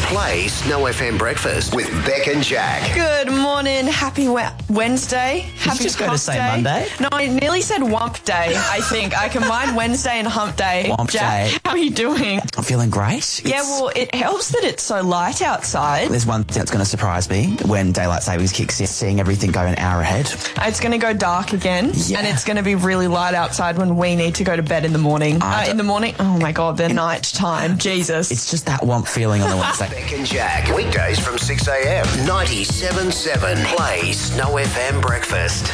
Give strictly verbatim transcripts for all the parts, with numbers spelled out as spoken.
Play Snow F M Breakfast with Beck and Jack. Good morning. Happy we- Wednesday. Happy you just go to hump say day. Monday? No, I nearly said Wump Day, I think. I combined Wednesday and Hump Day. Wump Jack, Day. how are you doing? I'm feeling great. Yeah, It's- well, it helps that it's so light outside. There's one thing that's going to surprise me when daylight savings kicks in, seeing everything go an hour ahead. It's going to go dark again, Yeah. and it's going to be really light outside when we need to go to bed in the morning. I Uh, d- in the morning? Oh, my God, the night time. Jesus. It's just that womp feeling on the Wednesday. Beck and Jack. Weekdays from six a.m. ninety-seven point seven. Play Snow F M Breakfast.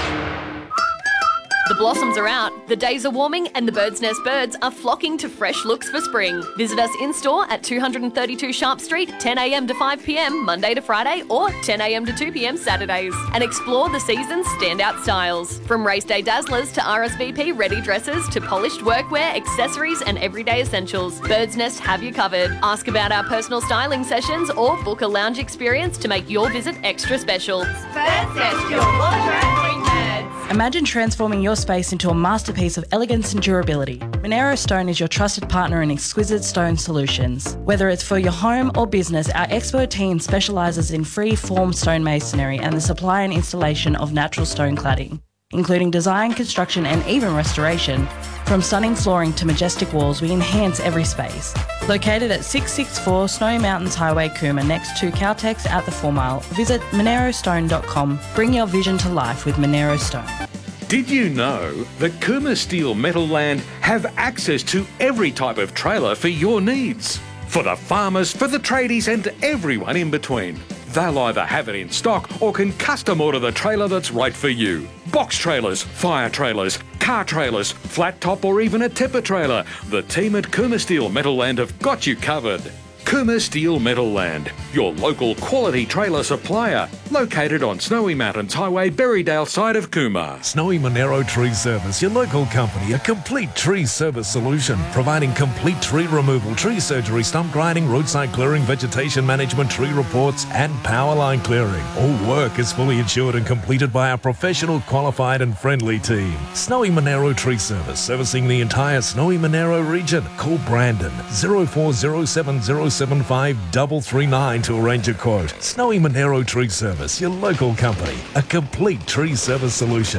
The blossoms are out, the days are warming, and the Bird's Nest birds are flocking to fresh looks for spring. Visit us in-store at two thirty-two Sharp Street, ten a.m. to five p.m. Monday to Friday, or ten a.m. to two p.m. Saturdays, and explore the season's standout styles. From race day dazzlers to R S V P ready dresses to polished workwear, accessories, and everyday essentials, Bird's Nest have you covered. Ask about our personal styling sessions or book a lounge experience to make your visit extra special. Bird's Nest, your wardrobe queen birds. Imagine transforming your space into a masterpiece of elegance and durability. Monero Stone is your trusted partner in exquisite stone solutions. Whether it's for your home or business, our expert team specialises in free-form stonemasonry and the supply and installation of natural stone cladding, including design, construction and even restoration. From stunning flooring to majestic walls, we enhance every space. Located at six sixty-four Snowy Mountains Highway, Cooma, next to Caltex at the Four Mile, visit monero stone dot com. Bring your vision to life with Monero Stone. Did you know that Cooma Steel Metal Land have access to every type of trailer for your needs? For the farmers, for the tradies and everyone in between. They'll either have it in stock or can custom order the trailer that's right for you. Box trailers, fire trailers, car trailers, flat top or even a tipper trailer. The team at Cooma Steel Metal Land have got you covered. Cooma Steel Metal Land, your local quality trailer supplier, located on Snowy Mountains Highway, Berrydale side of Cooma. Snowy Monero Tree Service, your local company, a complete tree service solution, providing complete tree removal, tree surgery, stump grinding, roadside clearing, vegetation management, tree reports, and power line clearing. All work is fully insured and completed by our professional, qualified, and friendly team. Snowy Monero Tree Service, servicing the entire Snowy Monero region. Call Brandon zero four zero seven zero seven five three three nine to arrange a quote. Snowy Monero Tree Service, your local company, a complete tree service solution.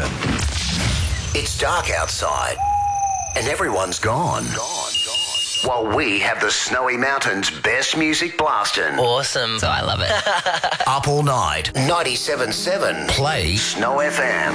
It's dark outside and everyone's gone. Gone, gone. While we have the Snowy Mountains' best music blasting. Awesome. So I love it. Up all night. ninety-seven point seven. Play Snow F M.